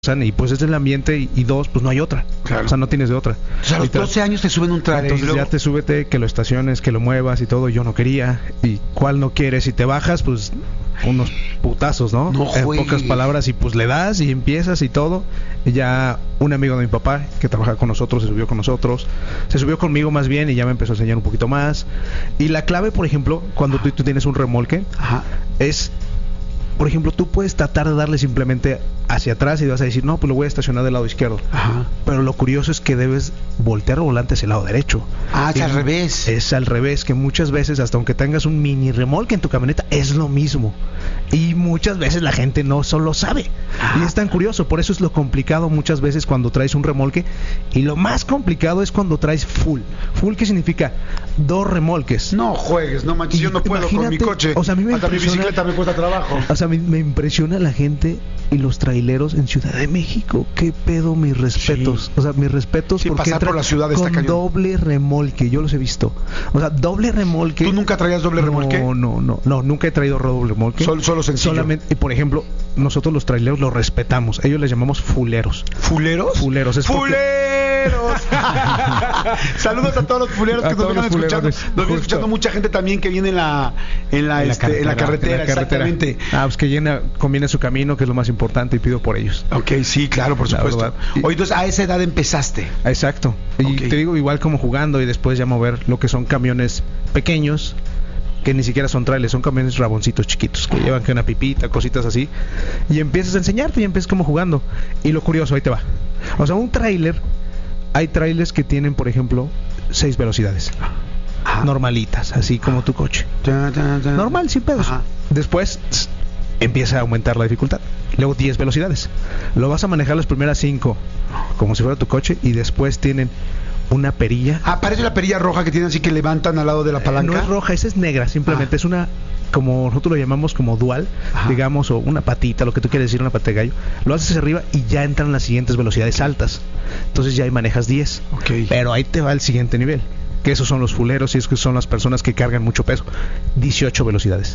y pues es el ambiente y dos, pues no hay otra. Claro. O sea, no tienes de otra. O sea, a los 12 años te suben un trailer. Entonces ya te súbete, que lo estaciones, que lo muevas y todo. Yo no quería. ¿Y cuál no quieres? Si te bajas, pues unos putazos, ¿no? No En juegues. pocas palabras, y pues le das y empiezas y todo. Y ya un amigo de mi papá que trabaja con nosotros se subió con nosotros. Se subió conmigo más bien y ya me empezó a enseñar un poquito más. Y la clave, por ejemplo, cuando tú tienes un remolque, Ajá. es... Por ejemplo, tú puedes tratar de darle simplemente hacia atrás y vas a decir, no, pues lo voy a estacionar del lado izquierdo. Ajá. Pero lo curioso es que debes voltear el volante hacia el lado derecho. Ah, es al revés. Es al revés, que muchas veces, hasta aunque tengas un mini remolque en tu camioneta, es lo mismo. Y muchas veces la gente no solo sabe. Y es tan curioso, por eso es lo complicado muchas veces cuando traes un remolque. Y lo más complicado es cuando traes full. Full, ¿qué significa? 2 remolques. No juegues, no manches, Y yo no puedo con mi imagínate, coche. o sea, a mí me hasta mi impresiona- bicicleta me cuesta trabajo. O sea, me impresiona la gente y los traileros en Ciudad de México. ¿Qué pedo? Mis respetos. Sí. O sea, mis respetos Sí, porque pasar por entran la ciudad está con cañón. doble remolque. Yo los he visto. O sea, doble remolque. ¿Tú nunca traías doble remolque? No, nunca he traído doble remolque. Solo sencillo. Solamente, y por ejemplo, nosotros los traileros los respetamos. Ellos les llamamos fuleros. ¿Fuleros? Fuleros, es porque- ¡Fuleros! Saludos a todos los fuleros A que nos todos vengan los escuchando. fuleros, Nos viene justo. escuchando mucha gente también que viene en la carretera, exactamente. Pues que conviene su camino, que es lo más importante, y pido por ellos. Ok, sí, claro, por La supuesto. verdad. Oye, entonces a esa edad empezaste. Exacto. Y Ok. te digo, igual como jugando y después ya mover lo que son camiones pequeños, que ni siquiera son trailers, son camiones raboncitos chiquitos, que llevan que una pipita, cositas así. Y empiezas a enseñarte y empiezas como jugando. Y lo curioso, ahí te va. O sea, un trailer, hay trailers que tienen, por ejemplo, 6 velocidades. Ajá. Normalitas, así como tu coche. Normal, sin pedos. Ajá. Después empieza a aumentar la dificultad. Luego 10 velocidades. Lo vas a manejar las primeras 5 como si fuera tu coche, y después tienen una perilla. Parece la perilla roja que tienen así que levantan al lado de la palanca. No es roja, esa es negra, simplemente es una, como nosotros lo llamamos como dual, Ajá. digamos, o una patita, lo que tú quieres decir, una pata de gallo. Lo haces hacia arriba y ya entran las siguientes velocidades altas. Entonces ya ahí manejas 10. Ok. Pero ahí te va el siguiente nivel, que esos son los fuleros y es que son las personas que cargan mucho peso. 18 velocidades.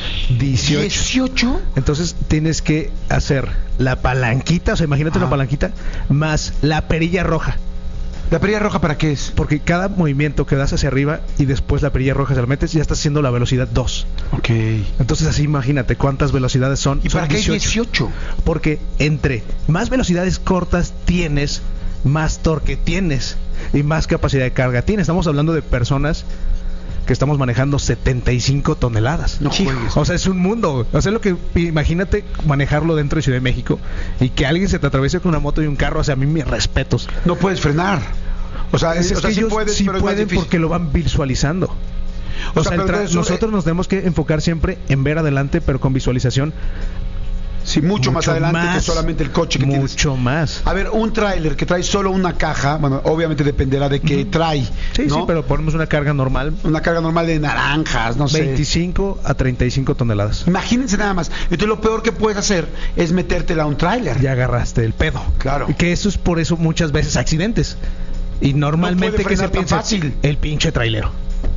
18. 18. Entonces tienes que hacer la palanquita, o sea, imagínate Ajá. una palanquita más la perilla roja. ¿La perilla roja para qué es? Porque cada movimiento que das hacia arriba y después la perilla roja se la metes, ya estás haciendo la velocidad 2. Ok. Entonces así imagínate cuántas velocidades son. ¿Y Son para qué hay 18? Porque entre más velocidades cortas tienes, más torque tienes y más capacidad de carga tienes. Estamos hablando de personas que estamos manejando 75 toneladas. No juegues. O sea, es un mundo. O sea, lo que imagínate manejarlo dentro de Ciudad de México y que alguien se te atraviese con una moto y un carro. O sea, a mí mis respetos. No puedes frenar. O sea, Es o sea, que sí ellos puedes, sí pero es más pueden difícil. porque lo van visualizando. O sea, pero entonces, nosotros nos tenemos que enfocar siempre en ver adelante, pero con visualización. Sí, mucho más adelante que solamente el coche que tienes. Mucho más. A ver, un tráiler que trae solo una caja, bueno, obviamente dependerá de qué trae. Sí, ¿no? sí, pero ponemos una carga normal. Una carga normal de naranjas, no sé. 25 a 35 toneladas. Imagínense nada más. Entonces lo peor que puedes hacer es metértela a un tráiler. Ya agarraste el pedo. Claro. Y que eso es por eso muchas veces accidentes. Y normalmente No puede que se frenar tan piensa fácil. el pinche trailero.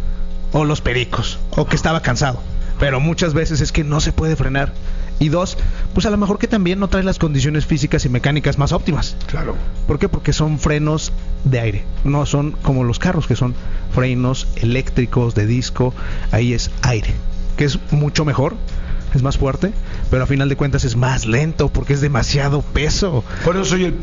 O los pericos. O que estaba cansado. Pero muchas veces es que no se puede frenar. Y dos, pues a lo mejor que también no traes las condiciones físicas y mecánicas más óptimas. Claro. ¿Por qué? Porque son frenos de aire. No son como los carros, que son frenos eléctricos de disco. Ahí es aire, que es mucho mejor, es más fuerte, pero a final de cuentas es más lento porque es demasiado peso. Por eso soy el...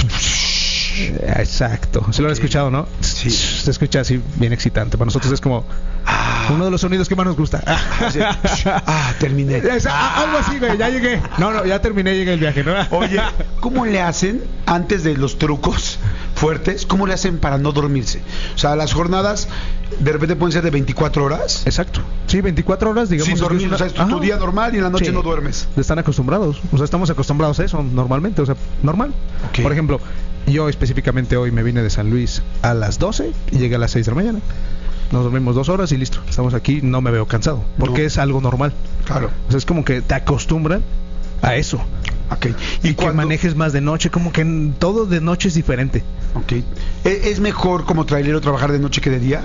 Exacto. Se lo han escuchado, ¿no? Sí. Se escucha así bien excitante. Para nosotros es como uno de los sonidos que más nos gusta. Terminé. Algo así, güey. Ya llegué. No, ya terminé, llegué el viaje, ¿no? Oye, ¿cómo le hacen antes de los trucos fuertes? ¿Cómo le hacen para no dormirse? O sea, las jornadas de repente pueden ser de 24 horas. Exacto. Sí, 24 horas, digamos. Sin dormir, o sea, es tu día normal y en la noche Sí. no duermes. Están acostumbrados. O sea, estamos acostumbrados a eso normalmente. O sea, normal. Ok. Por ejemplo, yo específicamente hoy me vine de San Luis a las 12 y llegué a las 6 de la mañana. Nos dormimos 2 horas y listo. Estamos aquí, no me veo cansado. Porque No. es algo normal. Claro. O sea, es como que te acostumbran a eso. Ok. Y que manejes más de noche, como que todo de noche es diferente. Ok. ¿Es mejor como trailero trabajar de noche que de día?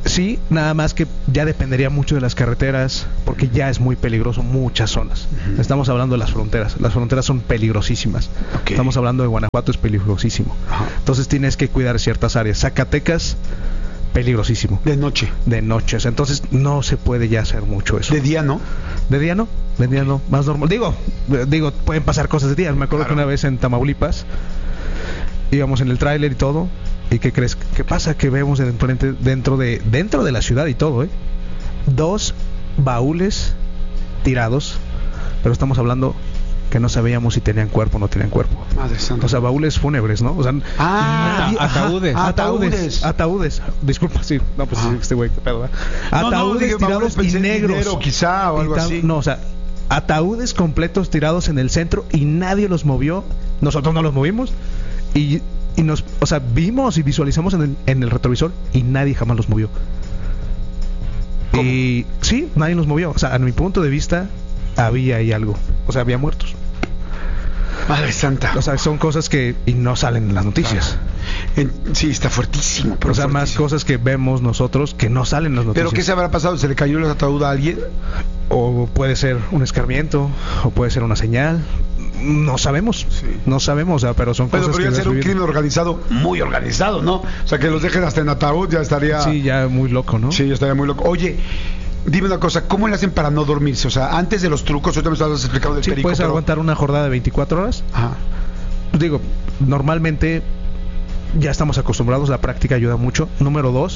Sí, nada más que ya dependería mucho de las carreteras, porque ya es muy peligroso muchas zonas. Estamos hablando de las fronteras. Las fronteras son peligrosísimas. Estamos hablando de Guanajuato, es peligrosísimo. Entonces tienes que cuidar ciertas áreas. Zacatecas, peligrosísimo. De noche. De noches. Entonces no se puede ya hacer mucho eso. De día no. De día no. De día no. Más normal. Digo, pueden pasar cosas de día. Me acuerdo que una vez en Tamaulipas íbamos en el tráiler y todo. ¿Y qué crees? ¿Qué pasa? Que vemos dentro de la ciudad y todo, 2 baúles tirados, pero estamos hablando que no sabíamos si tenían cuerpo o no tenían cuerpo. Madre santa. O sea, baúles fúnebres, ¿no? O sea, ataúdes. Ataúdes. Disculpa, sí. No, pues este güey, qué pedo, ¿verdad? Ataúdes tirados y negros. Dinero, quizá, o algo así. No, o sea, ataúdes completos tirados en el centro y nadie los movió. Nosotros no los movimos. Y nos, o sea, vimos y visualizamos en el retrovisor y nadie jamás los movió. ¿Cómo? Y sí, nadie los movió. O sea, a mi punto de vista, había ahí algo. O sea, había muertos. Madre santa. O sea, son cosas que y no salen en las noticias. Sí, está fuertísimo. Pero o sea, más cosas que vemos nosotros que no salen en las noticias. ¿Pero qué se habrá pasado? ¿Se le cayó el ataúd a alguien? O puede ser un escarmiento, o puede ser una señal. No sabemos, no sabemos, o sea, pero son cosas que podría ser un crimen organizado, muy organizado, ¿no? O sea, que los dejen hasta en ataúd ya estaría... Sí, ya muy loco, ¿no? Sí, ya estaría muy loco. Oye, dime una cosa, ¿cómo le hacen para no dormirse? O sea, antes de los trucos, ahorita me estabas explicando del perico. ¿Puedes aguantar una jornada de 24 horas? Ajá. Digo, normalmente ya estamos acostumbrados, la práctica ayuda mucho. Número 2,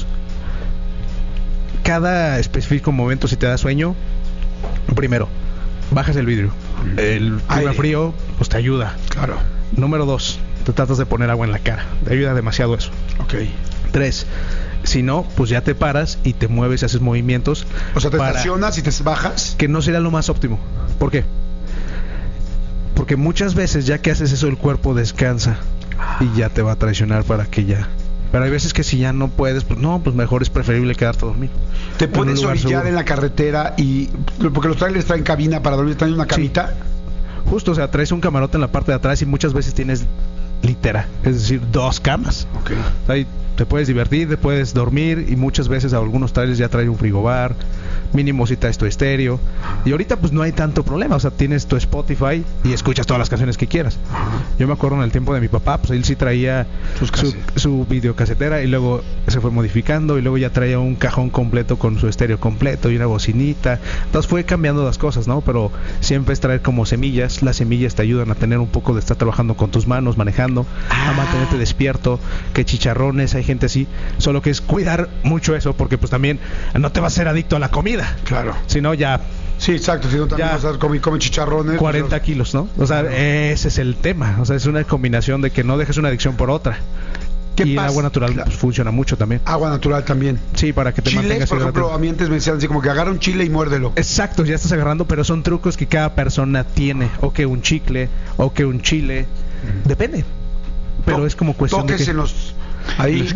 cada específico momento, si te da sueño, primero, bajas el vidrio. El clima frío, pues te ayuda. Claro. Número 2, te tratas de poner agua en la cara. Te ayuda demasiado eso. 3, si no, pues ya te paras y te mueves y haces movimientos. O sea, te estacionas y te bajas. Que no sería lo más óptimo. ¿Por qué? Porque muchas veces ya que haces eso el cuerpo descansa y ya te va a traicionar para que ya... Pero hay veces que si ya no puedes, pues no, pues mejor es preferible quedarte dormido. ¿Te puedes orillar en la carretera y... Porque los trailers traen cabina para dormir, traen una camita? Sí. Justo, o sea, traes un camarote en la parte de atrás y muchas veces tienes litera, es decir, 2 camas. Ahí te puedes divertir, te puedes dormir y muchas veces algunos trailers ya traen un frigobar, mínimo si traes tu estéreo. Y ahorita pues no hay tanto problema, o sea, tienes tu Spotify y escuchas todas las canciones que quieras. Yo me acuerdo en el tiempo de mi papá, pues él sí traía su videocasetera y luego se fue modificando y luego ya traía un cajón completo con su estéreo completo y una bocinita. Entonces fue cambiando las cosas, ¿no? Pero siempre es traer como semillas. Las semillas te ayudan a tener un poco de estar trabajando con tus manos, manejando, a mantenerte despierto, que chicharrones, hay gente así, solo que es cuidar mucho eso, porque pues también no te vas a ser adicto a la comida. Claro. Si no, ya... Sí, exacto, si no también vas a comer chicharrones. 40 kilos, ¿no? O sea, ese es el tema. O sea, es una combinación de que no dejes una adicción por otra. Y el agua natural pues, funciona mucho también. Agua natural también. Sí, para que te mantengas por ejemplo, a mí antes me decían así como que agarra un chile y muérdelo. Exacto, ya estás agarrando, pero son trucos que cada persona tiene. O que un chicle, o que un chile. Depende. Pero es como cuestión toques de que... en los... Ahí.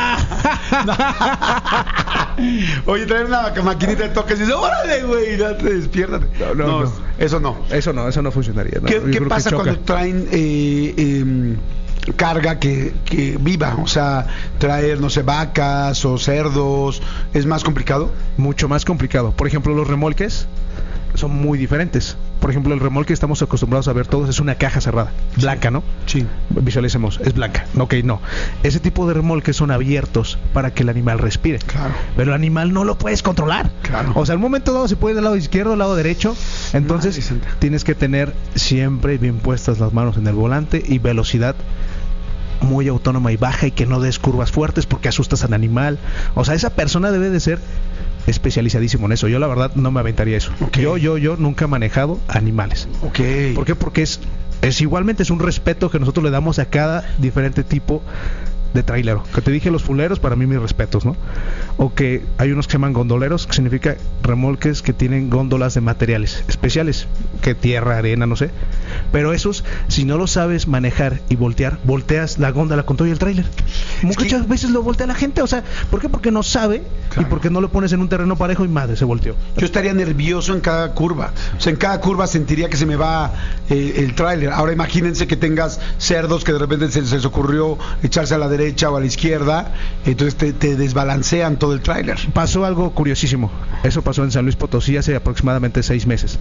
Oye, traer una maquinita de toques y dices, órale, güey, date, despiértate. No. Eso no. Eso no funcionaría. No. ¿Qué pasa cuando traen carga que viva? O sea, traer, no sé, vacas o cerdos, ¿es más complicado? Mucho más complicado. Por ejemplo, los remolques son muy diferentes. Por ejemplo, el remolque que estamos acostumbrados a ver todos es una caja cerrada, blanca, ¿no? Sí. Visualicemos, es blanca. Ok, no. Ese tipo de remolques son abiertos para que el animal respire. Claro. Pero el animal no lo puedes controlar. Claro. O sea, al momento dado se puede ir del lado izquierdo, del lado derecho. Entonces, tienes que tener siempre bien puestas las manos en el volante y velocidad muy autónoma y baja y que no des curvas fuertes porque asustas al animal. O sea, esa persona debe de ser especializadísimo en eso. Yo la verdad no me aventaría eso. Yo nunca he manejado animales. ¿Por qué? Porque es igualmente es un respeto que nosotros le damos a cada diferente tipo de trailero. Que te dije los fuleros, para mí mis respetos, ¿no? O que hay unos que se llaman gondoleros, que significa remolques que tienen góndolas de materiales especiales, que tierra, arena, no sé. Pero esos, si no lo sabes manejar y volteas la góndola con todo y el tráiler. Muchas veces lo voltea la gente, o sea, ¿por qué? Porque no sabe, claro. Y porque no lo pones en un terreno parejo y madre, se volteó. Yo estaría nervioso en cada curva. O sea, en cada curva sentiría que se me va el tráiler. Ahora imagínense que tengas cerdos que de repente se les ocurrió echarse a la derecha derecha o a la izquierda, entonces te desbalancean todo el tráiler. Pasó algo curiosísimo. Eso pasó en San Luis Potosí hace aproximadamente 6 meses.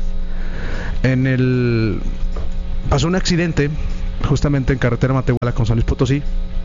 Pasó un accidente justamente en carretera Matehuala con San Luis Potosí.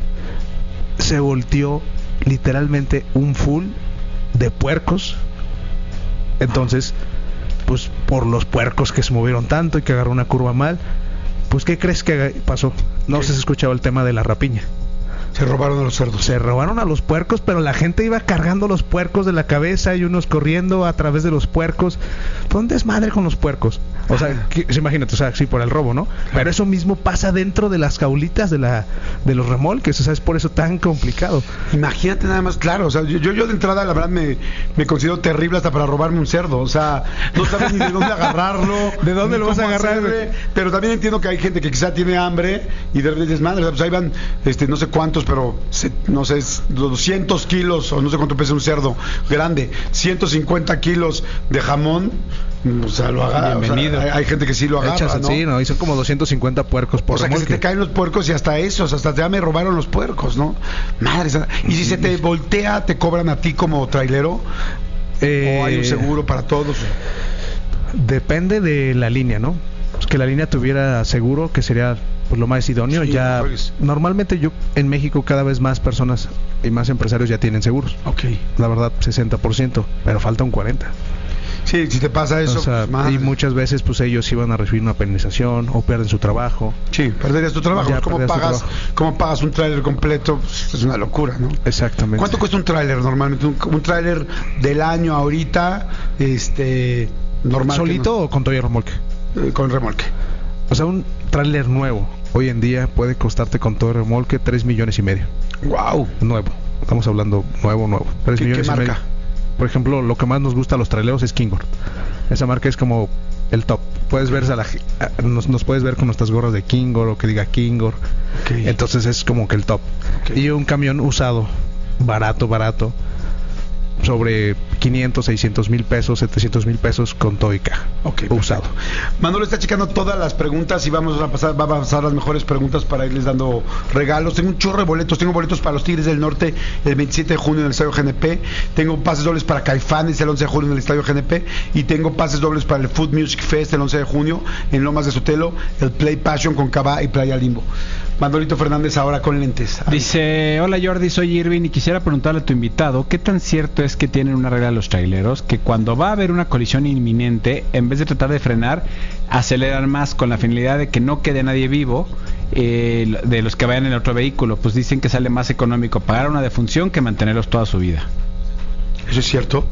Se volteó literalmente un full de puercos. Entonces, pues por los puercos que se movieron tanto y que agarró una curva mal, pues ¿qué crees que pasó? No sé si has escuchado el tema de la rapiña. Se robaron a los cerdos. Se robaron a los puercos, pero la gente iba cargando los puercos de la cabeza y unos corriendo a través de los puercos. Fue un desmadre con los puercos. O sea, imagínate, o sea, sí, por el robo, ¿no? Claro. Pero eso mismo pasa dentro de las jaulitas de los remolques, o sea, es por eso tan complicado. Imagínate nada más, claro, o sea, yo de entrada, la verdad, me considero terrible hasta para robarme un cerdo, o sea, no sabes ni de dónde agarrarlo. ¿De dónde lo vas a agarrar? Pero también entiendo que hay gente que quizá tiene hambre y de repente es madre, o sea, pues ahí van, no sé cuántos, pero no sé, 200 kilos, o no sé cuánto pesa un cerdo grande, 150 kilos de jamón. O sea, lo agarra. Bienvenido. O sea, hay gente que sí lo agarra, ¿no? Sí, ¿no? Y son como 250 puercos por remolque. O sea, que se te caen los puercos y hasta esos, hasta ya me robaron los puercos, ¿no? Madre. Y si se te voltea, ¿te cobran a ti como trailero? ¿O hay un seguro para todos? Depende de la línea, ¿no? Pues que la línea tuviera seguro, que sería pues lo más idóneo. Sí, ya normalmente en México cada vez más personas y más empresarios ya tienen seguros. Okay. La verdad, 60%, pero falta un 40%. Sí, si te pasa eso, o sea, pues, y muchas veces pues ellos iban a recibir una penalización o pierden su trabajo. Sí, perderías tu trabajo. ¿Cómo pagas un tráiler completo? Pues, es una locura, ¿no? Exactamente. ¿Cuánto cuesta un tráiler normalmente? Un tráiler del año ahorita, normal. ¿Solito o con todo el remolque? Con remolque. O sea, un tráiler nuevo hoy en día puede costarte con todo el remolque 3.5 millones. Wow. Nuevo. Estamos hablando nuevo. 3 millones ¿Qué marca? Y medio. Por ejemplo, lo que más nos gusta a los traileros es Kingor. Esa marca es como el top. Puedes ver nos puedes ver con nuestras gorras de Kingor o que diga Kingor. Okay. Entonces es como que el top. Okay. Y un camión usado, barato, sobre 500, 600 mil pesos, 700 mil pesos con todo y caja. Okay, usado. Manolo está checando todas las preguntas y va a pasar las mejores preguntas para irles dando regalos. Tengo un chorro de boletos. Tengo boletos para los Tigres del Norte el 27 de junio en el Estadio GNP. Tengo pases dobles para Caifanes el 11 de junio en el Estadio GNP. Y tengo pases dobles para el Food Music Fest el 11 de junio en Lomas de Sotelo, el Play Passion con Cabá y Playa Limbo. Manolito Fernández ahora con lentes. Dice, hola Jordi, soy Irving y quisiera preguntarle a tu invitado, ¿qué tan cierto es que tienen una regla los traileros que cuando va a haber una colisión inminente, en vez de tratar de frenar, aceleran más con la finalidad de que no quede nadie vivo de los que vayan en el otro vehículo? Pues dicen que sale más económico pagar una defunción que mantenerlos toda su vida. ¿Eso es cierto?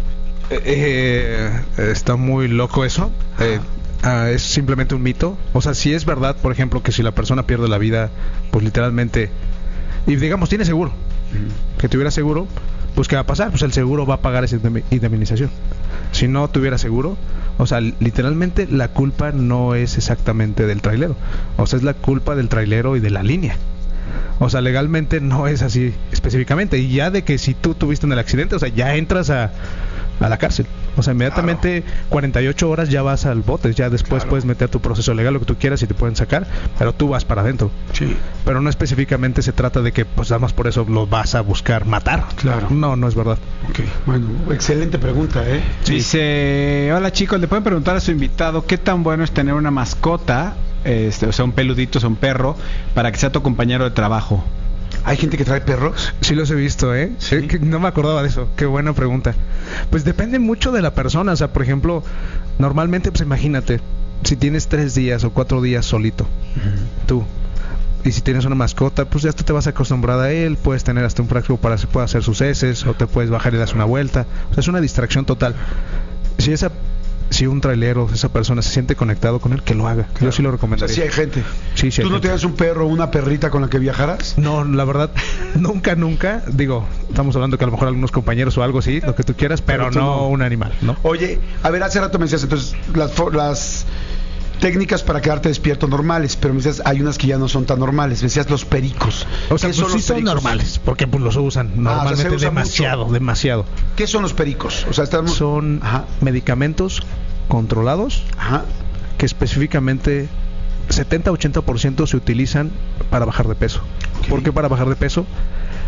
Está muy loco eso. Es simplemente un mito. O sea, si es verdad, por ejemplo, que si la persona pierde la vida, pues literalmente, y digamos tiene seguro, que tuviera seguro, pues ¿qué va a pasar? Pues el seguro va a pagar esa indemnización. Si no tuviera seguro, o sea, literalmente la culpa no es exactamente del trailero, o sea, es la culpa del trailero y de la línea. O sea, legalmente no es así específicamente. Y ya de que si tú tuviste en el accidente, o sea, ya entras a la cárcel. O sea, inmediatamente 48 horas ya vas al bote. Ya después puedes meter tu proceso legal, lo que tú quieras, y te pueden sacar, pero tú vas para adentro. Sí. Pero no específicamente se trata de que pues nada más por eso los vas a buscar matar. Claro. No es verdad. Okay. Bueno, excelente pregunta, ¿eh? Sí. Dice, hola chicos, le pueden preguntar a su invitado qué tan bueno es tener una mascota, o sea, un peludito, o sea, un perro, para que sea tu compañero de trabajo. ¿Hay gente que trae perros? Sí los he visto, ¿eh? ¿Sí? No me acordaba de eso. Qué buena pregunta. Pues depende mucho de la persona. O sea, por ejemplo, normalmente, pues imagínate, si tienes 3 días o 4 días solito, tú, y si tienes una mascota, pues ya tú te vas acostumbrada a él. Puedes tener hasta un frasco para que pueda hacer sus heces, o te puedes bajar y das una vuelta. O sea, es una distracción total. Si un trailero, esa persona se siente conectado con él, que lo haga. Claro. Yo sí lo recomendaría. O sea, sí hay gente. Sí, ¿Tú no tienes un perro o una perrita con la que viajaras? No, la verdad, nunca. Digo, estamos hablando que a lo mejor algunos compañeros o algo sí, lo que tú quieras, pero no un animal, ¿no? Oye, a ver, hace rato me decías, entonces, las técnicas para quedarte despierto normales, pero me decías, hay unas que ya no son tan normales. Me decías los pericos. O sea, pues sí son normales, porque pues los usan normalmente, o sea, demasiado. ¿Qué son los pericos? O sea, son medicamentos controlados, que específicamente 70-80% se utilizan para bajar de peso. Okay. ¿Por qué para bajar de peso?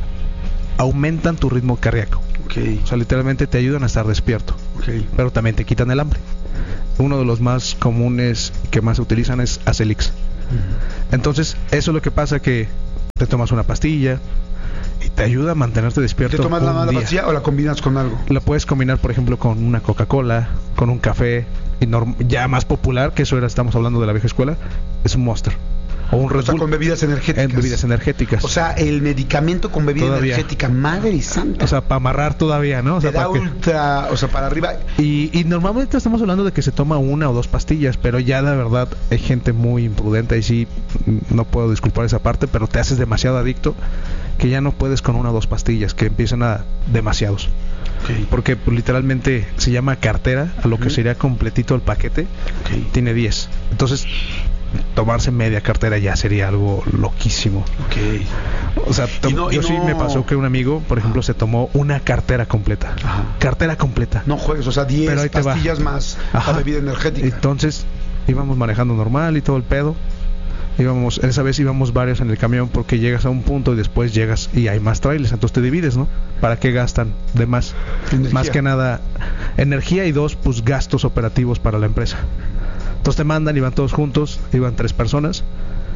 aumentan tu ritmo cardíaco. Okay. O sea, literalmente te ayudan a estar despierto. Okay. Pero también te quitan el hambre. Uno de los más comunes que más se utilizan es Acelix. Entonces, eso es lo que pasa, que te tomas una pastilla y te ayuda a mantenerte despierto. ¿Te tomas un la día. pastilla o la combinas con algo? La puedes combinar, por ejemplo, con una Coca-Cola, con un café, y ya más popular, que eso era, estamos hablando de la vieja escuela, es un Monster. O un Red Bull. Con bebidas energéticas. Bebidas energéticas. O sea, el medicamento con bebida Todavía. energética, madre santa. O sea, para amarrar todavía, ¿no? O sea, te da para ultra, o sea, para arriba. Y normalmente estamos hablando de que se toma 1 o 2 pastillas, pero ya la verdad hay gente muy imprudente y sí, no puedo disculpar esa parte, pero te haces demasiado adicto que ya no puedes con 1 o 2 pastillas, que empiezan a demasiados. Okay. Porque pues, literalmente se llama cartera, a lo que sería completito el paquete, tiene 10. Entonces, tomarse media cartera ya sería algo loquísimo. Okay. O sea, yo sí me pasó que un amigo, por ejemplo, se tomó una cartera completa. Ajá. Cartera completa. No juegues, o sea, 10 pastillas más la bebida energética. Entonces, íbamos manejando normal y todo el pedo. Esa vez íbamos varios en el camión, porque llegas a un punto y después llegas y hay más trailers, entonces te divides, ¿no? ¿Para qué gastan de más? Energía. Más que nada energía, y 2, pues gastos operativos para la empresa. Entonces te mandan y van todos juntos, iban 3 personas.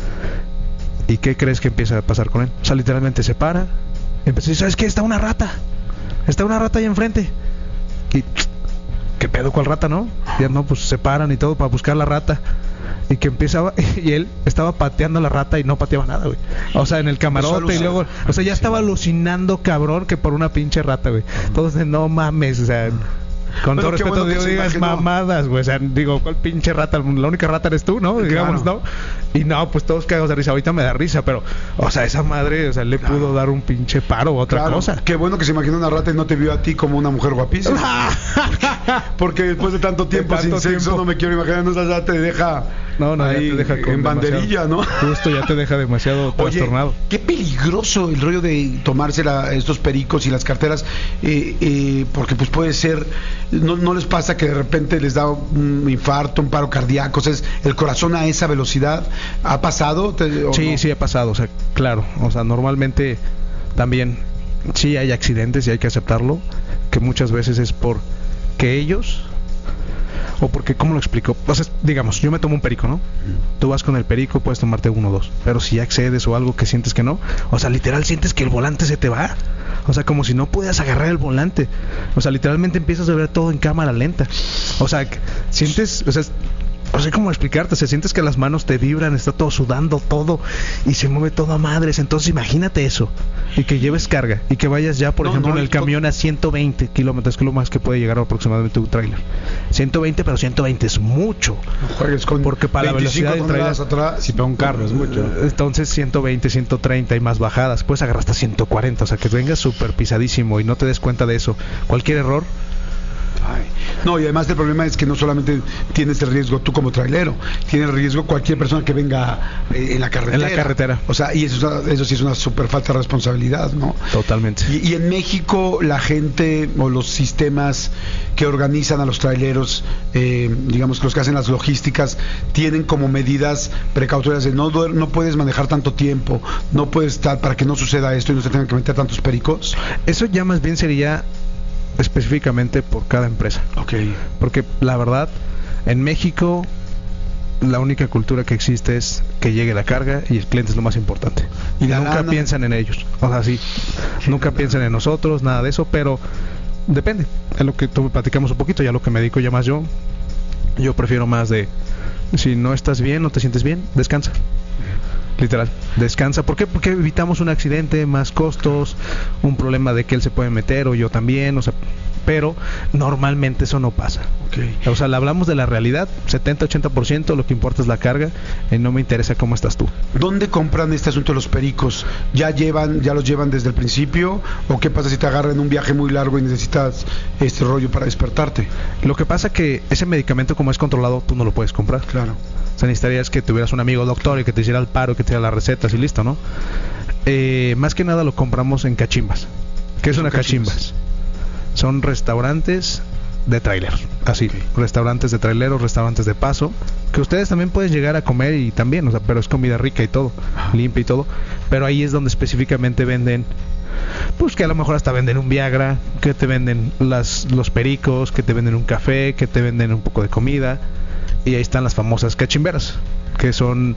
¿Y qué crees que empieza a pasar con él? O sea, literalmente se para, y empieza a decir, ¿sabes qué? Está una rata ahí enfrente. Y ¿qué pedo, cuál rata, no? Ya no, pues se paran y todo para buscar la rata. Y que empezaba, y él estaba pateando la rata y no pateaba nada, güey. O sea, en el camarote, y luego, o sea, ya estaba alucinando, cabrón, que por una pinche rata, güey. Todos de, no mames, o sea, con todo respeto, digas mamadas, güey. O sea, digo, ¿cuál pinche rata? La única rata eres tú, ¿no? Digamos, ¿no? Y no, pues todos cagados de risa. Ahorita me da risa, pero, o sea, esa madre, o sea, le pudo dar un pinche paro o otra cosa. Qué bueno que se imaginó una rata y no te vio a ti como una mujer guapísima. porque después de tanto tiempo sin sexo, no me quiero imaginar, no, ya te deja... No, ahí ya te deja en banderilla, ¿no? Justo, ya te deja demasiado trastornado. Qué peligroso el rollo de tomarse estos pericos y las carteras, porque pues puede ser, no les pasa que de repente les da un infarto, un paro cardíaco, o sea, el corazón a esa velocidad, ¿ha pasado? Sí, sí ha pasado, o sea, claro, o sea, normalmente también sí hay accidentes y hay que aceptarlo, que muchas veces es por que ellos... O porque, ¿cómo lo explico? O sea, digamos, yo me tomo un perico, ¿no? Tú vas con el perico, puedes tomarte 1 o 2. Pero si ya excedes o algo que sientes que no, o sea, literal sientes que el volante se te va. O sea, como si no pudieras agarrar el volante. O sea, literalmente empiezas a ver todo en cámara lenta. O sea, sientes, o sea, no sé cómo explicarte, o sea, sientes que las manos te vibran, está todo sudando, todo, y se mueve todo a madres. Entonces imagínate eso, y que lleves carga, y que vayas ya, por ejemplo, en el camión a 120 kilómetros, que es lo más que puede llegar aproximadamente un trailer. 120, pero 120 es mucho. No juegues con, porque para la velocidad del trailer, si para un carro es mucho. Entonces 120, 130 y más bajadas, puedes agarrar hasta 140, o sea, que vengas súper pisadísimo y no te des cuenta de eso. Cualquier error... Ay. No, y además el problema es que no solamente tienes el riesgo tú como trailero, tiene el riesgo cualquier persona que venga en la carretera. En la carretera. O sea, y eso sí es una súper falta de responsabilidad, ¿no? Totalmente. Y en México la gente o los sistemas que organizan a los traileros, digamos que los que hacen las logísticas, tienen como medidas precautorias de no puedes manejar tanto tiempo, no puedes estar para que no suceda esto y no se tengan que meter tantos pericos. Eso ya más bien sería específicamente por cada empresa. Okay. Porque la verdad, en México la única cultura que existe es que llegue la carga y el cliente es lo más importante. Y nunca piensan en ellos. O sea, sí, nunca piensan en nosotros, nada de eso, pero depende. Es lo que tú platicamos un poquito, ya lo que me dedico ya más yo prefiero más de, si no estás bien, no te sientes bien, descansa. Literal, descansa. ¿Por qué? Porque evitamos un accidente, más costos, un problema de que él se puede meter o yo también, o sea, pero normalmente eso no pasa. Okay. O sea, le hablamos de la realidad, 70-80%, lo que importa es la carga, y no me interesa cómo estás tú. ¿Dónde compran este asunto de los pericos? ¿Ya los llevan desde el principio? ¿O qué pasa si te agarran un viaje muy largo y necesitas este rollo para despertarte? Lo que pasa que ese medicamento, como es controlado, tú no lo puedes comprar. Claro. O sea, necesitarías que tuvieras un amigo doctor y que te hiciera el paro, que te diera las recetas y listo, ¿no? Más que nada lo compramos en cachimbas. ¿Qué es una cachimbas? Son restaurantes de trailer, así, okay. Restaurantes de traileros, restaurantes de paso, que ustedes también pueden llegar a comer y también, o sea, pero es comida rica y todo, limpia y todo, pero ahí es donde específicamente venden pues que a lo mejor hasta venden un Viagra, que te venden los pericos, que te venden un café, que te venden un poco de comida. Y ahí están las famosas cachimberas, que son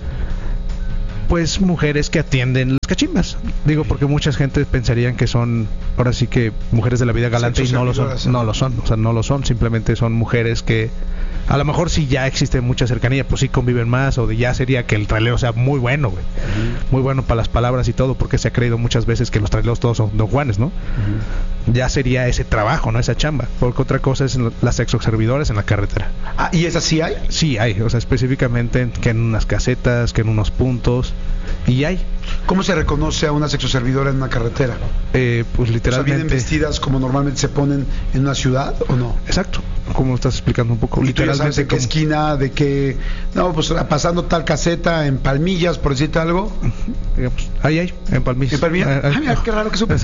pues mujeres que atienden las cachimbas. Digo, porque mucha gente pensarían que son, ahora sí que mujeres de la vida galante, y no lo son. No lo son, o sea, no lo son. Simplemente son mujeres que a lo mejor sí ya existe mucha cercanía, pues sí conviven más, o de ya sería que el trailero sea muy bueno, güey. Muy bueno para las palabras y todo, porque se ha creído muchas veces que los traileros todos son Don Juanes, ¿no? Ya sería ese trabajo, ¿no? Esa chamba. Porque otra cosa es las sexoservidores en la carretera. Ah, ¿y esas sí hay? Sí hay, o sea, específicamente que en unas casetas, que en unos puntos, y hay. ¿Cómo se reconoce a una sexoservidora en una carretera? Pues literalmente. O sea, ¿vienen vestidas como normalmente se ponen en una ciudad o no? Exacto, como estás explicando un poco. ¿Y tú ya sabes de qué esquina, de qué? No, pues pasando tal caseta en Palmillas, por decirte algo. Digamos, ahí hay, en Palmillas. ¿En Palmillas? Ah, mira, qué raro que supe.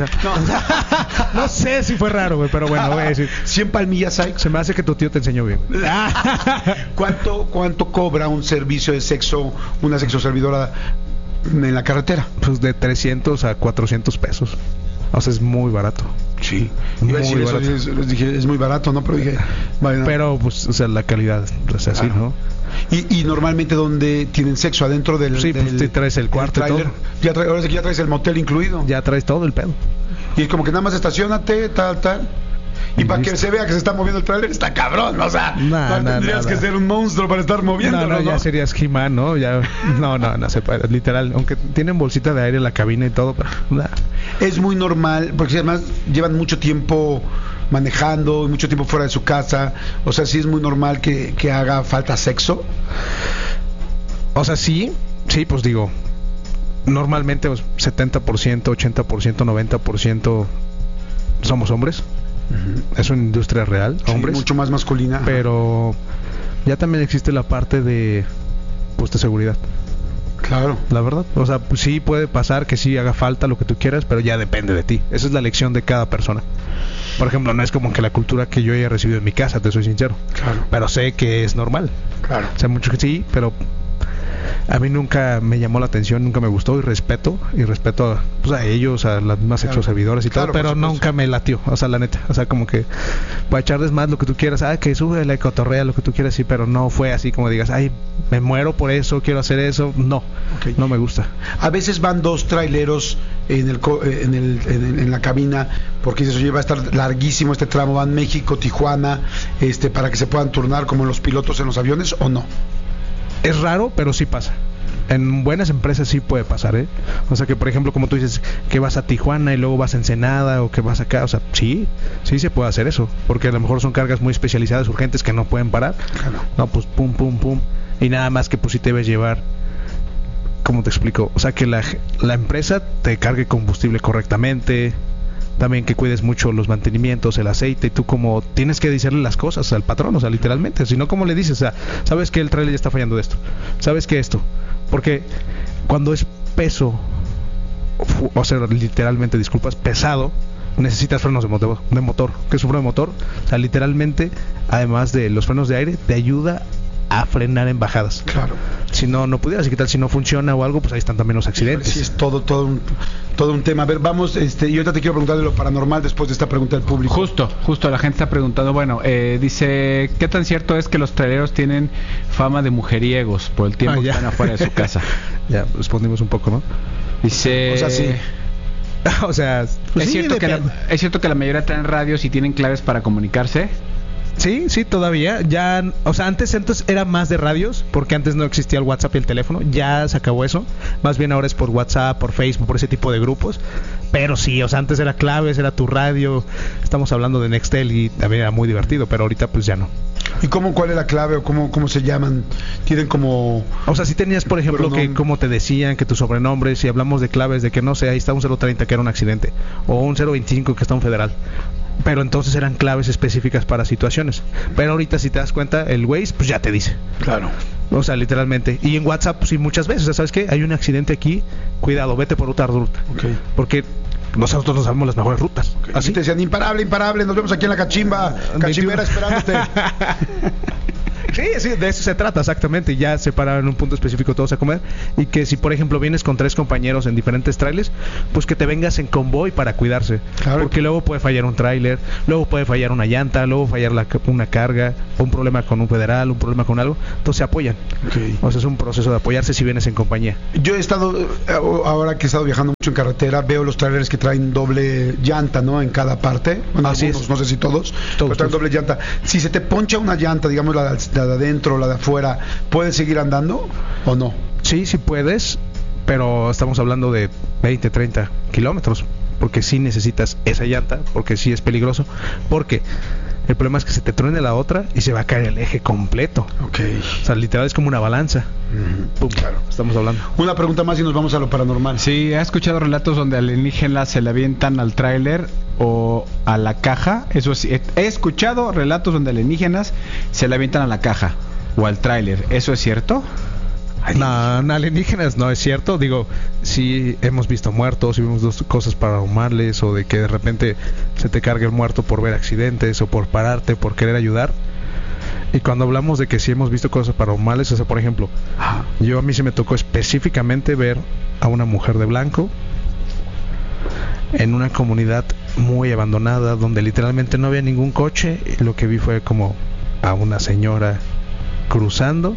No sé si fue raro, güey, pero bueno, voy a decir. ¿Sí en Palmillas hay? Se me hace que tu tío te enseñó bien. ¿Cuánto cobra un servicio de sexo, una sexoservidora en la carretera? Pues de 300 a 400 pesos. O sea, es muy barato. Sí, muy barato. Les dije, es muy barato, ¿no? Pero dije, bueno. Pero, pues, o sea, la calidad es así, claro, ¿no? Y normalmente, ¿dónde tienen sexo? ¿Adentro del Sí, pues te traes el cuarto y todo. Ahora sí que ya traes el motel incluido. Ya traes todo el pedo. Y es como que nada más estaciónate, tal. Y para que se vea que se está moviendo el tráiler, está cabrón, ¿no? O sea, tendrías que ser un monstruo para estar moviéndolo, ¿no? Ya serías He-Man, ¿no? Ya, no se puede, literal. Aunque tienen bolsita de aire en la cabina y todo, pero nada. Es muy normal, porque además llevan mucho tiempo manejando y mucho tiempo fuera de su casa. O sea, sí es muy normal que haga falta sexo. O sea, sí, pues digo, normalmente 70%, 80%, 90% somos hombres. Es una industria real, hombres. Sí, mucho más masculina. Pero ya también existe la parte de, pues, de seguridad. Claro. La verdad. O sea, pues, sí puede pasar que sí haga falta lo que tú quieras, pero ya depende de ti. Esa es la elección de cada persona. Por ejemplo, no es como que la cultura que yo haya recibido en mi casa, te soy sincero. Claro. Pero sé que es normal. Claro. O sea, mucho que sí, pero a mí nunca me llamó la atención, nunca me gustó, y respeto a ellos, a las mismas sexoservidoras y todo, pero nunca me latió, o sea, la neta, o sea, como que para echarles más lo que tú quieras, que sube la cotorrea, lo que tú quieras, sí, pero no fue así como digas, ay, me muero por eso, quiero hacer eso, no, no me gusta. A veces van dos traileros en la cabina, porque dices, oye, va a estar larguísimo este tramo, van México, Tijuana, para que se puedan turnar como los pilotos en los aviones, ¿o no? Es raro, pero sí pasa. En buenas empresas sí puede pasar, ¿eh? O sea que, por ejemplo, como tú dices, que vas a Tijuana y luego vas a Ensenada, o que vas acá, o sea, sí se puede hacer eso, porque a lo mejor son cargas muy especializadas, urgentes, que no pueden parar. Claro. No, pues pum, y nada más que pues sí te debes llevar, ¿cómo te explico? O sea, que la empresa te cargue combustible correctamente, también que cuides mucho los mantenimientos, el aceite, y tú como tienes que decirle las cosas al patrón, o sea, literalmente, si no, ¿cómo le dices? O sea, sabes que el trailer ya está fallando de esto, sabes que esto, porque cuando es peso, o sea, literalmente, disculpas, pesado, necesitas frenos de motor. ¿Qué es un freno de motor? O sea, literalmente, además de los frenos de aire, te ayuda a frenar en bajadas. Claro. Si no pudieras, y qué tal si no funciona o algo, pues ahí están también los accidentes. Sí, es todo un tema. A ver, vamos, y ahorita te quiero preguntar de lo paranormal después de esta pregunta del público. Justo, la gente está preguntando, bueno, dice, ¿qué tan cierto es que los traileros tienen fama de mujeriegos por el tiempo que están afuera de su casa? Ya, respondimos un poco, ¿no? Dice... O sea, sí. O sea, pues ¿Es cierto que la mayoría traen radios y tienen claves para comunicarse? Sí, todavía. Ya, o sea, antes era más de radios, porque antes no existía el WhatsApp y el teléfono. Ya se acabó eso. Más bien ahora es por WhatsApp, por Facebook, por ese tipo de grupos. Pero sí, o sea, antes era claves, era tu radio. Estamos hablando de Nextel y también era muy divertido, pero ahorita pues ya no. ¿Y cuál es la clave o cómo se llaman? Tienen como... O sea, si tenías, por ejemplo, que como te decían, que tu sobrenombre, si hablamos de claves, de que no sé, ahí está un 030 que era un accidente, o un 025 que está un federal. Pero entonces eran claves específicas para situaciones. Pero ahorita, si te das cuenta, el Waze pues ya te dice. Claro. O sea, literalmente. Y en WhatsApp, pues sí, muchas veces. O sea, ¿sabes qué? Hay un accidente aquí, cuidado, vete por otra ruta. Okay. Porque nosotros no sabemos las mejores rutas. Okay. Así te decían, imparable, nos vemos aquí en la cachimbera esperándote. Sí, de eso se trata, exactamente. Ya se paran en un punto específico todos a comer. Y que si, por ejemplo, vienes con 3 compañeros en diferentes trailers, pues que te vengas en convoy para cuidarse. Claro. Porque luego puede fallar un trailer, luego puede fallar una llanta, luego fallar una carga, un problema con un federal, un problema con algo. Entonces se apoyan. Okay. O sea, es un proceso de apoyarse si vienes en compañía. Yo he estado, ahora que he estado viajando mucho en carretera, veo los trailers que traen doble llanta, ¿no? En cada parte. Bueno, Así algunos, es. no sé si todos, pero traen doble llanta. Si se te poncha una llanta, digamos la de adentro, la de afuera, ¿puedes seguir andando o no? Sí, sí puedes, pero estamos hablando de 20, 30 kilómetros, porque sí necesitas esa llanta, porque sí es peligroso, porque el problema es que se te truene la otra y se va a caer el eje completo. Ok. O sea, literal es como una balanza. Pum, Claro. estamos hablando. Una pregunta más y nos vamos a lo paranormal. Sí, ¿has escuchado relatos donde alienígenas se le avientan al tráiler o a la caja? Eso sí, he escuchado relatos donde alienígenas se le avientan a la caja o al tráiler. ¿Eso es cierto? No, alienígenas no es cierto. Digo, sí hemos visto muertos, y vimos dos cosas paranormales, o de que de repente se te cargue el muerto por ver accidentes o por pararte, por querer ayudar. Y cuando hablamos de que sí hemos visto cosas paranormales, o sea, por ejemplo, a mí se me tocó específicamente ver a una mujer de blanco en una comunidad muy abandonada, donde literalmente no había ningún coche, y lo que vi fue como a una señora cruzando.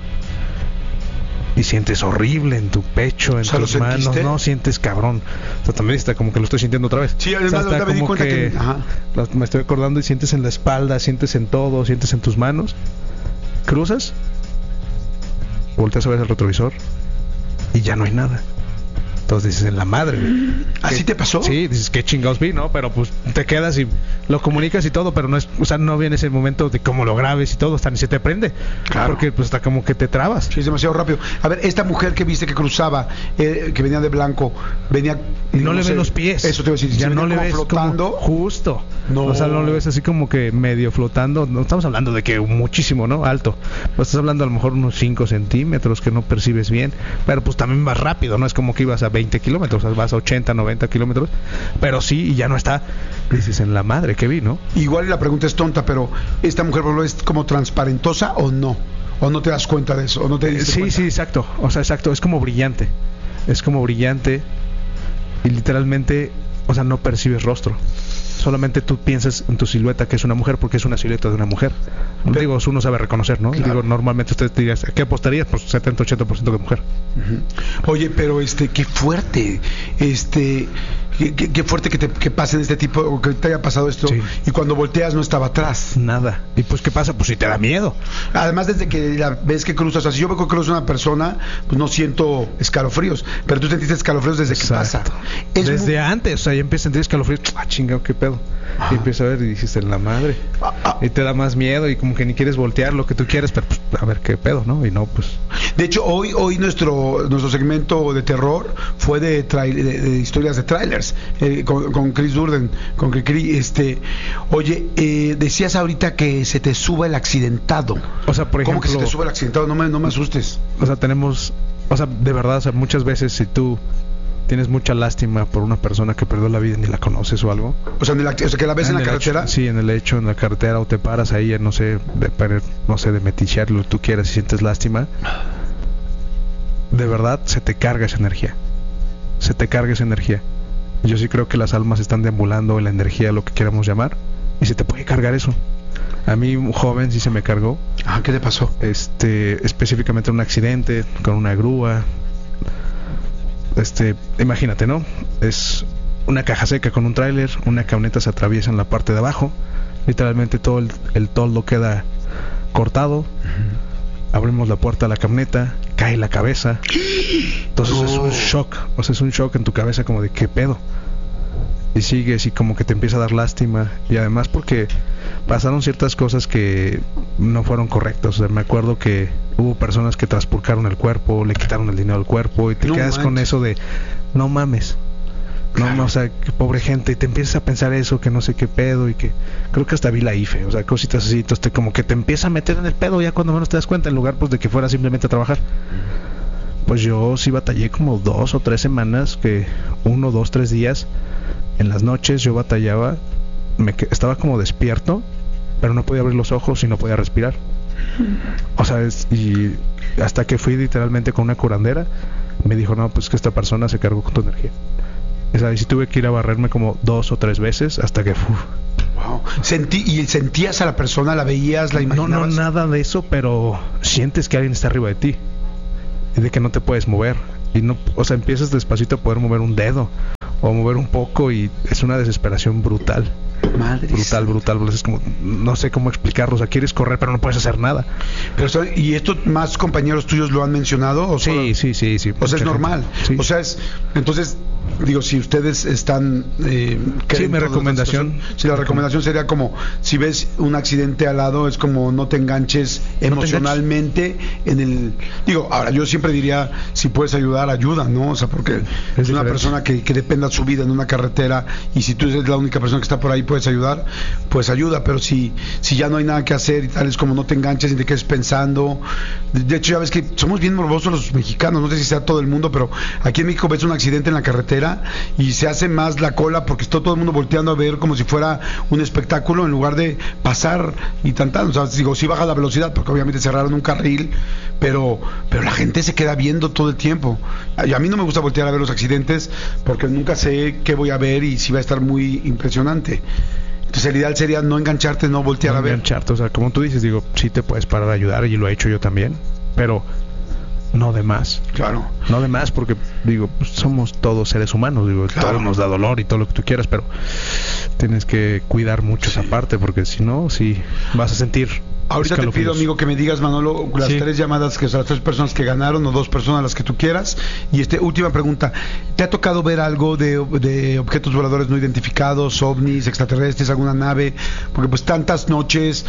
Y sientes horrible en tu pecho, en tus manos, no sientes cabrón. O sea, también está como que lo estoy sintiendo otra vez. Sí, además está me di cuenta que me estoy acordando y sientes en la espalda, sientes en todo, sientes en tus manos. Cruzas, volteas a ver el retrovisor y ya no hay nada. Entonces dices, en la madre. ¿Así te pasó? Sí, dices, qué chingados vi, ¿no? Pero pues te quedas y lo comunicas y todo, pero no es, o sea, no viene ese momento de cómo lo grabes y todo, hasta ni se te prende. Claro. Porque pues está como que te trabas. Sí, es demasiado rápido. A ver, esta mujer que viste que cruzaba, que venía de blanco, venía... No le ves los pies. Eso te iba a decir. Ya no le ves flotando. como justo. No. O sea, no le ves así como que medio flotando. No estamos hablando de que muchísimo, ¿no? Alto. No estás hablando a lo mejor unos 5 centímetros que no percibes bien. Pero pues también vas rápido, no es como que ibas a 20 kilómetros, o sea, vas a 80, 90 kilómetros. Pero sí, y ya no está. Dices, en la madre que vi, ¿no? Igual la pregunta es tonta, pero ¿esta mujer, por ejemplo, es como transparentosa o no? ¿O no te das cuenta de eso? ¿O no te diste cuenta? Sí, exacto. O sea, exacto. Es como brillante. Es como brillante. Y literalmente, o sea, no percibes rostro. Solamente tú piensas en tu silueta que es una mujer, porque es una silueta de una mujer. Pero, digo, uno sabe reconocer, ¿no? Claro. Digo, normalmente usted te diría, ¿qué apostarías? Pues 70-80% de mujer. Oye, pero qué fuerte, qué fuerte que pase en este tipo, o que te haya pasado esto, Sí. y cuando volteas no estaba atrás. Nada. ¿Y pues qué pasa? Pues si te da miedo. Además, desde que la ves que cruzas, o sea, si yo veo que cruza una persona, pues no siento escalofríos, pero tú sentiste escalofríos desde que pasa. Es Desde antes, o sea, ya empiezas a sentir escalofríos. Ah, chingado, qué pedo. Y empiezas a ver y dices, en la madre. Y te da más miedo y como que ni quieres voltear lo que tú quieres, pero pues, a ver qué pedo, ¿no? Y no, pues... De hecho, hoy nuestro segmento de terror fue de historias de trailers, con Chris Durden, con Cricri. Oye, decías ahorita que se te suba el accidentado. O sea, por ejemplo... ¿Cómo que se te sube el accidentado? No me asustes. O sea, de verdad, o sea, muchas veces si tú tienes mucha lástima por una persona que perdió la vida y ni la conoces o algo. O sea, que la ves en la carretera. Sí, en el hecho, en la carretera, o te paras ahí, no sé, de metichear lo que tú quieras y sientes lástima. De verdad, se te carga esa energía. Se te carga esa energía. Yo sí creo que las almas están deambulando en la energía, lo que queramos llamar, y se te puede cargar eso. A mí, un joven, sí se me cargó. ¿Qué le pasó? Específicamente un accidente con una grúa. Imagínate, ¿no? Es una caja seca con un tráiler, una camioneta se atraviesa en la parte de abajo, literalmente todo el toldo queda cortado. Abrimos la puerta de la camioneta, cae la cabeza. Entonces es un shock, o sea, es un shock en tu cabeza como de ¿qué pedo? Y sigues y como que te empieza a dar lástima, y además porque pasaron ciertas cosas que no fueron correctas. O sea, me acuerdo que hubo personas que transpurcaron el cuerpo, le quitaron el dinero al cuerpo, y te quedas con eso de no mames, claro. No, o sea, que pobre gente, y te empiezas a pensar eso, que no sé qué pedo, y que creo que hasta vi la IFE, o sea, cositas así. Entonces como que te empieza a meter en el pedo ya cuando menos te das cuenta, en lugar pues de que fuera simplemente a trabajar. Pues yo sí batallé como 2 o 3 semanas, que 1, 2, 3 días en las noches yo batallaba, estaba como despierto, pero no podía abrir los ojos y no podía respirar. O sea, y hasta que fui literalmente con una curandera, me dijo, no, pues que esta persona se cargó con tu energía. O sea, y sí tuve que ir a barrerme como 2 o 3 veces hasta que... Wow. ¿Y sentías a la persona, la veías, la imaginabas? No, nada de eso, pero sientes que alguien está arriba de ti y de que no te puedes mover. Y no, o sea, empiezas despacito a poder mover un dedo o mover un poco y es una desesperación brutal. Madre brutal. Es como, no sé cómo explicarlo. O sea, quieres correr, pero no puedes hacer nada. Pero, ¿y esto más compañeros tuyos lo han mencionado? ¿O sí. O sea, es normal. Sí. O sea, entonces, digo, si ustedes están... sí, mi recomendación. Sí, la recomendación sería como, si ves un accidente al lado, es como no te enganches emocionalmente en el... Digo, ahora, yo siempre diría, si puedes ayudar, ayuda, ¿no? O sea, porque es una persona que dependa su vida en una carretera y si tú eres la única persona que está por ahí, puedes ayudar, pues ayuda, pero si ya no hay nada que hacer y tal, es como no te enganches y te quedes pensando. De hecho, ya ves que somos bien morbosos los mexicanos, no sé si sea todo el mundo, pero aquí en México ves un accidente en la carretera y se hace más la cola porque está todo el mundo volteando a ver como si fuera un espectáculo en lugar de pasar y tantar. O sea, digo, sí baja la velocidad porque obviamente cerraron un carril, pero la gente se queda viendo todo el tiempo. Y a mí no me gusta voltear a ver los accidentes porque nunca sé qué voy a ver y si va a estar muy impresionante. Entonces el ideal sería no engancharte, no voltear a ver. O sea, como tú dices, digo, sí te puedes parar a ayudar y lo he hecho yo también, pero no de más. Claro. No de más porque, digo, pues somos todos seres humanos, digo, claro. Todo nos da dolor y todo lo que tú quieras, pero tienes que cuidar mucho esa parte porque si no, sí vas a sentir... Ahorita te pido, amigo, que me digas, Manolo, las 3 llamadas, que son las 3 personas que ganaron o 2 personas, las que tú quieras. Y última pregunta, ¿te ha tocado ver algo de objetos voladores no identificados, ovnis, extraterrestres, alguna nave? Porque pues tantas noches,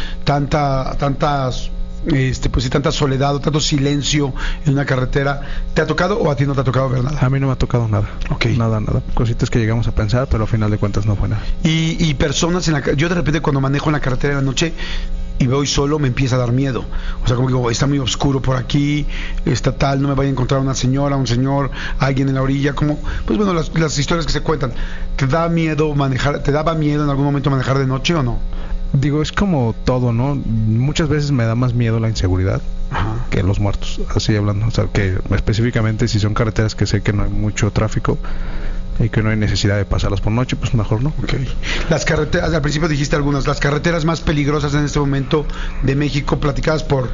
tantas pues sí, tanta soledad o tanto silencio en una carretera, ¿te ha tocado o a ti no te ha tocado ver nada? A mí no me ha tocado nada. Okay. Nada. Cositas que llegamos a pensar, pero al final de cuentas no fue nada. Y personas yo de repente cuando manejo en la carretera en la noche y voy solo, me empieza a dar miedo. O sea, como digo, está muy oscuro por aquí, está tal, no me vaya a encontrar una señora, un señor, alguien en la orilla, como, pues bueno, las historias que se cuentan. ¿Te da miedo manejar, te daba miedo en algún momento manejar de noche o no? Digo, es como todo, ¿no? Muchas veces me da más miedo la inseguridad que los muertos, así hablando. O sea, que específicamente si son carreteras que sé que no hay mucho tráfico y que no hay necesidad de pasarlas por noche, pues mejor no. Okay. Las carreteras, al principio dijiste algunas, las carreteras más peligrosas en este momento de México, platicadas por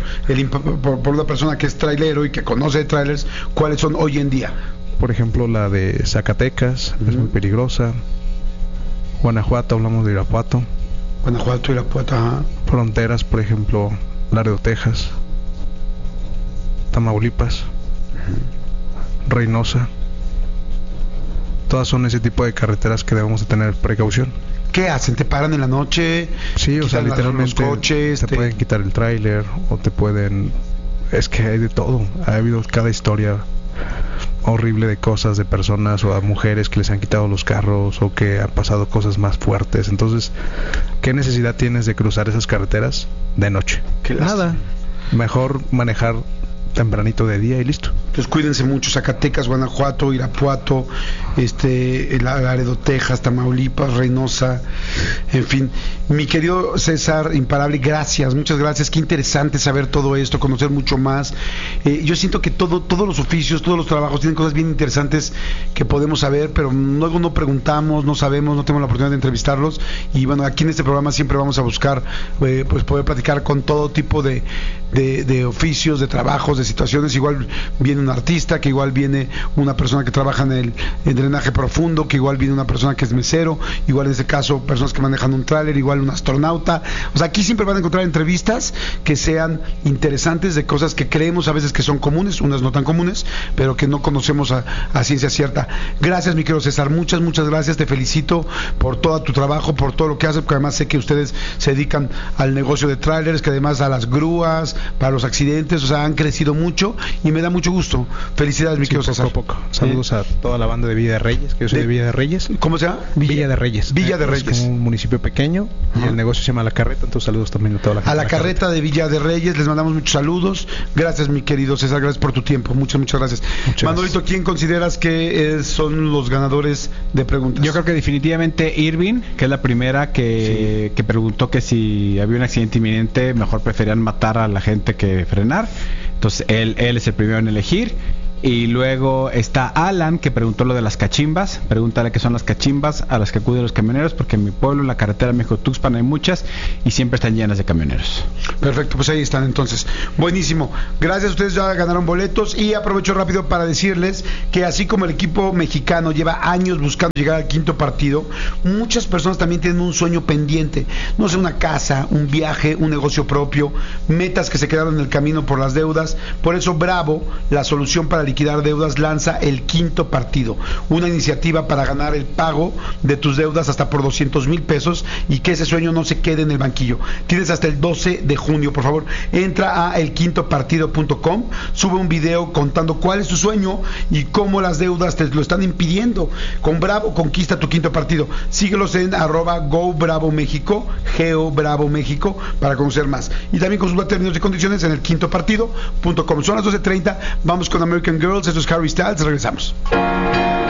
una persona que es trailero y que conoce de trailers, ¿cuáles son hoy en día? Por ejemplo, la de Zacatecas, es muy peligrosa. Guanajuato, hablamos de Irapuato. Ajá. Fronteras, por ejemplo, Laredo, Texas. Tamaulipas. Reynosa. Todas son ese tipo de carreteras que debemos de tener precaución. ¿Qué hacen? ¿Te paran en la noche? Sí, o sea, literalmente los coches, te pueden quitar el tráiler o te pueden... Es que hay de todo. Ha habido cada historia horrible de cosas, de personas o a mujeres que les han quitado los carros o que han pasado cosas más fuertes. Entonces, ¿qué necesidad tienes de cruzar esas carreteras de noche? Nada. Mejor manejar tempranito de día y listo. Entonces cuídense mucho, Zacatecas, Guanajuato, Irapuato, Laredo, Texas, Tamaulipas, Reynosa, en fin. Mi querido César Imparable, gracias, muchas gracias, qué interesante saber todo esto, conocer mucho más. Yo siento que todos los oficios, todos los trabajos tienen cosas bien interesantes que podemos saber, pero luego no preguntamos, no sabemos, no tenemos la oportunidad de entrevistarlos, y bueno, aquí en este programa siempre vamos a buscar pues poder platicar con todo tipo de oficios, de trabajos, de situaciones. Igual viene un artista, que igual viene una persona que trabaja en drenaje profundo, que igual viene una persona que es mesero, igual en este caso personas que manejan un tráiler, igual un astronauta. O sea, aquí siempre van a encontrar entrevistas que sean interesantes, de cosas que creemos a veces que son comunes, unas no tan comunes, pero que no conocemos a ciencia cierta. Gracias, mi querido César, muchas gracias, te felicito por todo tu trabajo, por todo lo que haces, porque además sé que ustedes se dedican al negocio de tráilers, que además a las grúas, para los accidentes, o sea, han crecido crecido mucho y me da mucho gusto. Felicidades, mi querido César. Poco a poco. Saludos a toda la banda de Villa de Reyes, que yo soy de Villa de Reyes. ¿Cómo se llama? Villa de Reyes. Villa de Reyes. Es un municipio pequeño y el negocio se llama La Carreta, entonces saludos también a toda la gente. A la carreta de Villa de Reyes les mandamos muchos saludos. Gracias, mi querido César, gracias por tu tiempo. Muchas gracias. Manolito, ¿quién consideras que son los ganadores de preguntas? Yo creo que definitivamente Irving, que es la primera que preguntó que si había un accidente inminente, mejor preferían matar a la gente que frenar. Entonces él es el primero en elegir. Y luego está Alan, que preguntó lo de las cachimbas. Pregúntale qué son las cachimbas a las que acuden los camioneros, porque en mi pueblo, en la carretera México-Tuxpan, hay muchas y siempre están llenas de camioneros. Perfecto, pues ahí están entonces. Buenísimo. Gracias, ustedes ya ganaron boletos y aprovecho rápido para decirles que así como el equipo mexicano lleva años buscando llegar al quinto partido, muchas personas también tienen un sueño pendiente. No sé, una casa, un viaje, un negocio propio, metas que se quedaron en el camino por las deudas. Por eso Bravo, la solución para liquidar deudas, lanza el quinto partido, una iniciativa para ganar el pago de tus deudas hasta por 200,000 pesos y que ese sueño no se quede en el banquillo. Tienes hasta el 12 de junio, por favor, entra a elquintopartido.com, sube un video contando cuál es tu sueño y cómo las deudas te lo están impidiendo. Con Bravo conquista tu quinto partido. Síguelos en @GoBravoMéxico, GeoBravoMéxico, para conocer más. Y también consulta términos y condiciones en elquintopartido.com. Son las 12:30, vamos con American Girls, esto es Harry Styles, regresamos.